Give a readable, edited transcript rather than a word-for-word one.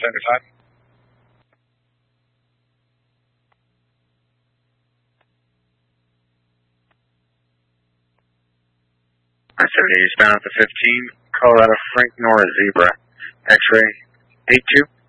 75. I-70 eastbound at the 15, Colorado Frank Nora Zebra, X-ray 82.